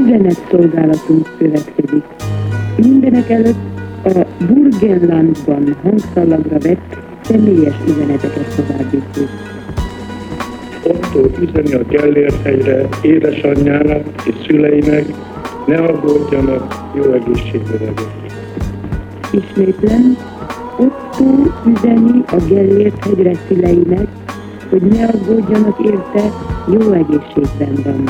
üzenetszolgálatunk következik. Mindenek előtt a Burgenlandban hangszalagra vett személyes üzeneteket továbbítjuk. Otto üzeni a Gellért-hegyre édesanyjának és szüleinek, ne aggódjanak, jó egészségre. Ismétlen, Otto üzeni a Gellért-hegyre szüleinek, hogy ne aggódjanak érte, jó egészségben van.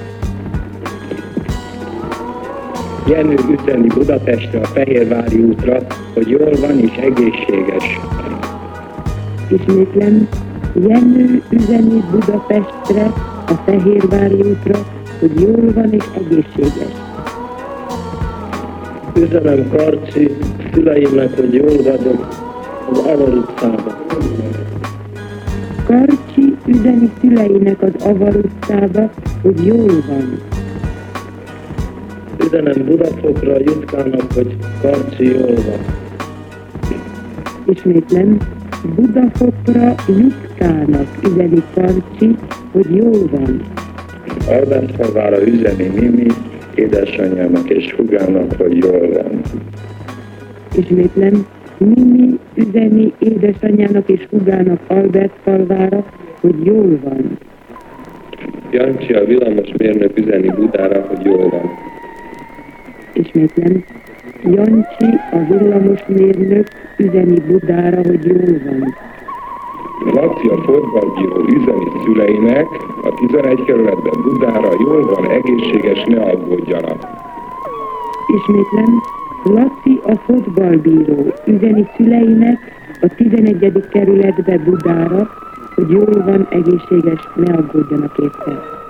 Jenő üzeni Budapestre a Fehérvári útra, hogy jól van és egészséges. Ismétlen, Jenő üzeni Budapestre a Fehérvári útra, hogy jól van és egészséges. Üzenem Karci szüleimnek, hogy jól vagyok az Avar utcában. Karcsi üzeni szüleinek az Avar utcába, hogy jól van. Üzenem Budafokra Jutkának, hogy Karci jól van. Ismétlen, Budafokra Jutkának üzeni Karcsi, hogy jól van. Albánfalvára üzeni Mimi édesanyjának és húgának, hogy jól van. Ismétlen, Mimi üzeni édesanyjának és húgának Albertfalvára, hogy jól van. Jancsi a villamosmérnök üzeni Budára, hogy jól van. Ismétlen, Jancsi a villamosmérnök üzeni Budára, hogy jól van. Laci a fotballbíró üzeni szüleinek, a 11 kerületben Budára jól van, egészséges, ne aggódjanak. Ismétlen, Laci a fotballbíró üzeni szüleinek a 11. kerületbe Budára, hogy jól van, egészséges, ne aggódjanak érte.